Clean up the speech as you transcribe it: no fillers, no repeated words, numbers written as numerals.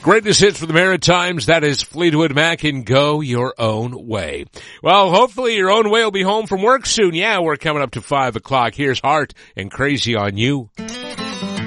Greatest hits for the Maritimes. That is Fleetwood Mac and Go Your Own Way. Well, hopefully your own way will be home from work soon. Yeah, we're coming up to 5 o'clock. Here's Heart and Crazy on You.